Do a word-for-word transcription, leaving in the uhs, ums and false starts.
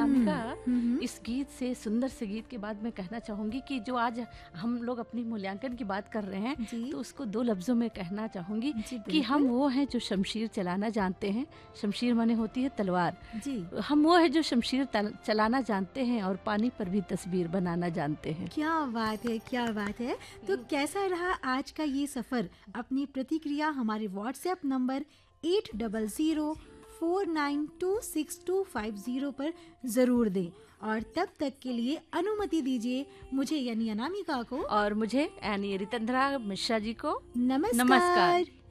अनामिका, हम्म, इस गीत से, सुंदर से गीत के बाद मैं कहना चाहूंगी कि जो आज हम लोग अपनी मूल्यांकन की बात कर रहे हैं, जी तो उसको दो लफ्जों में कहना चाहूंगी जी कि हम बिल्कुल। वो हैं जो शमशीर चलाना जानते हैं। शमशीर माने होती है तलवार। जी हम वो हैं जो शमशीर तल- चलाना जानते हैं और पानी पर भी तस्वीर बनाना जानते हैं। क्या बात है, क्या बात है। तो कैसा रहा आज का ये सफर? अपनी प्रतिक्रिया हमारे WhatsApp number eight double zero four nine to six to five zero पर जरूर दें। और तब तक के लिए अनुमति दीजिए मुझे यानी अनामिका को। और मुझे यानी रितंद्रा मिश्रा जी को नमस्कार। नमस्कार।